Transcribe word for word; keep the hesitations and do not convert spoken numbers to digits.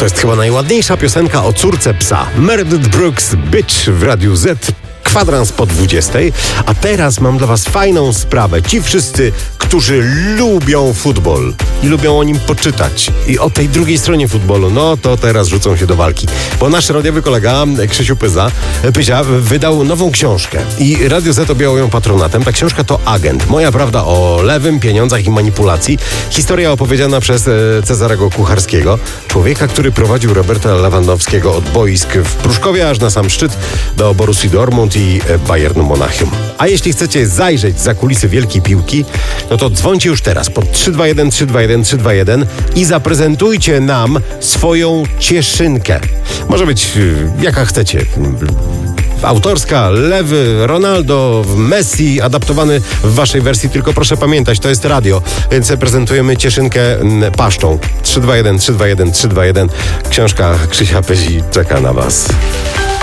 To jest chyba najładniejsza piosenka o córce psa. Meredith Brooks, Bitch w Radiu Z. Kwadrans po dwudziestej. A teraz mam dla was fajną sprawę. Ci wszyscy, którzy lubią futbol i lubią o nim poczytać i o tej drugiej stronie futbolu, no to teraz rzucą się do walki. Bo nasz radiowy kolega Krzysiu Pyza, Pyzia wydał nową książkę i Radio Z objęło ją patronatem. Ta książka to Agent. Moja prawda o lewym, pieniądzach i manipulacji. Historia opowiedziana przez Cezarego Kucharskiego, człowieka, który prowadził Roberta Lewandowskiego od boisk w Pruszkowie aż na sam szczyt do Borussii Dortmund i Bayernu Monachium. A jeśli chcecie zajrzeć za kulisy wielkiej piłki, no to dzwońcie już teraz pod trzy dwa jeden trzy dwa jeden trzy dwa jeden i zaprezentujcie nam swoją cieszynkę. Może być jaka chcecie. Autorska, lewy, Ronaldo, Messi, adaptowany w waszej wersji, tylko proszę pamiętać, to jest radio, więc prezentujemy cieszynkę paszczą. trzy dwa jeden trzy dwa jeden trzy dwa jeden. Książka Krzysia Pyzi czeka na was.